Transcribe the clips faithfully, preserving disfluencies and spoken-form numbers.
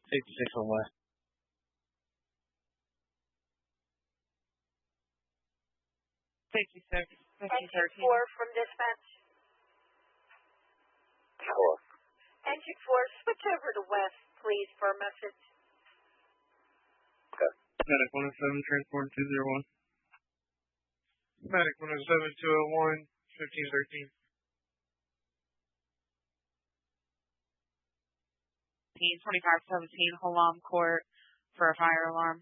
Safety six on west. Safety six, fifteen Engine thirteen. four from dispatch. Four. Engine four, switch over to west, please, for a message. Okay. Medic one oh seven, transport two zero one. Medic one oh seven, two oh one, fifteen thirteen. twenty-five seventeen, Halam Court for a fire alarm.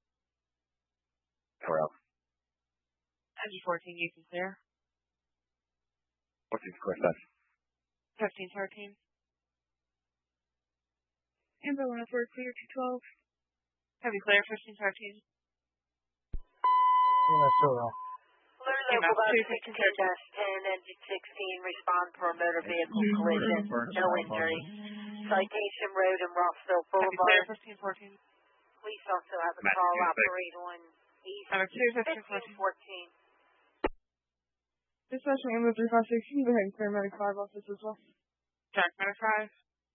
Where else? Engine fourteen, you can clear. What's the square set? fifteen thirteen. Amber one oh four, clear two twelve. Heavy clear, fifteen thirteen. Yeah, so well. Blue Yeah, Local two Bus fifteen sixteen dash ten, engine sixteen, respond for a motor vehicle collision, no injury. Citation Road and Rossville Heavy clear, Boulevard. fifteen fourteen. Police also have a Matt, call two six. operate on East Number two, fifteen fifteen fourteen. fourteen. Dispatch from Amber three five six, you can go ahead and clear medic five office as well. Jack, Medic five.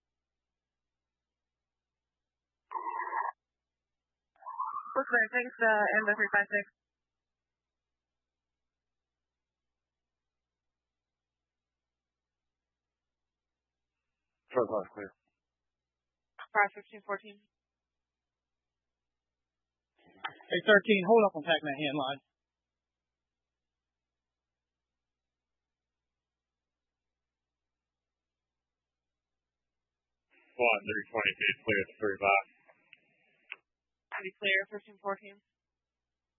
We're clear, thanks, uh, Amber three five six. Front line clear. five fifteen fourteen. Hey, thirteen, hold up on tagging that hand line. One, three twenty feet clear to three five. Heavy clear, fifteen fourteen.